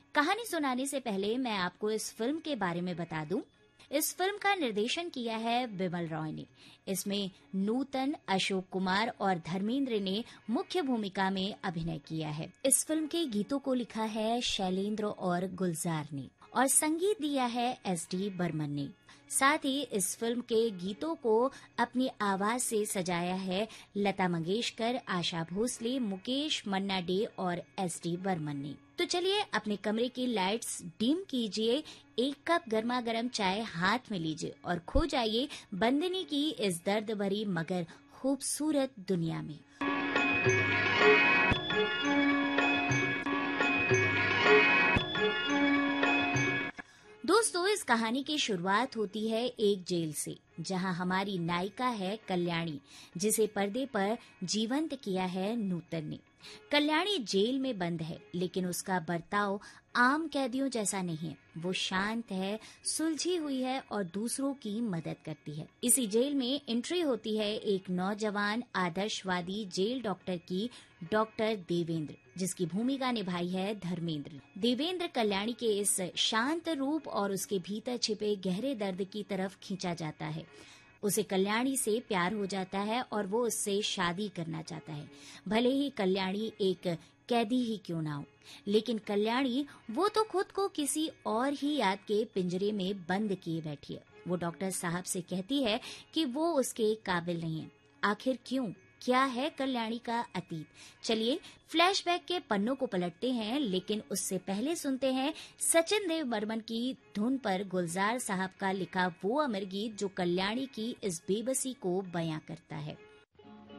कहानी सुनाने से पहले मैं आपको इस फिल्म के बारे में बता दूं। इस फिल्म का निर्देशन किया है बिमल रॉय ने। इसमें नूतन, अशोक कुमार और धर्मेंद्र ने मुख्य भूमिका में अभिनय किया है। इस फिल्म के गीतों को लिखा है शैलेंद्र और गुलजार ने और संगीत दिया है एस.डी. बर्मन ने। साथ ही इस फिल्म के गीतों को अपनी आवाज से सजाया है लता मंगेशकर, आशा भोसले, मुकेश, मन्ना डे और एस.डी. बर्मन ने। तो चलिए अपने कमरे की लाइट्स डिम कीजिए, एक कप गर्मा गर्म चाय हाथ में लीजिए और खो जाइए बंदनी की इस दर्द भरी मगर खूबसूरत दुनिया में। दोस्तों, इस कहानी की शुरुआत होती है एक जेल से, जहां हमारी नायिका है कल्याणी, जिसे पर्दे पर जीवंत किया है नूतन ने। कल्याणी जेल में बंद है, लेकिन उसका बर्ताव आम कैदियों जैसा नहीं है। वो शांत है, सुलझी हुई है और दूसरों की मदद करती है। इसी जेल में एंट्री होती है एक नौजवान आदर्शवादी जेल डॉक्टर की, डॉक्टर देवेंद्र, जिसकी भूमिका निभाई है धर्मेंद्र। देवेंद्र कल्याणी के इस शांत रूप और उसके भीतर छिपे गहरे दर्द की तरफ खींचा जाता है। उसे कल्याणी से प्यार हो जाता है और वो उससे शादी करना चाहता है, भले ही कल्याणी एक कैदी ही क्यों ना हो। लेकिन कल्याणी वो तो खुद को किसी और ही याद के पिंजरे में बंद किए बैठी है। वो डॉक्टर साहब से कहती है कि वो उसके काबिल नहीं है। आखिर क्यों? क्या है कल्याणी का अतीत? चलिए फ्लैशबैक के पन्नों को पलटते हैं, लेकिन उससे पहले सुनते हैं सचिन देव बर्मन की धुन पर गुलजार साहब का लिखा वो अमर गीत जो कल्याणी की इस बेबसी को बयां करता है।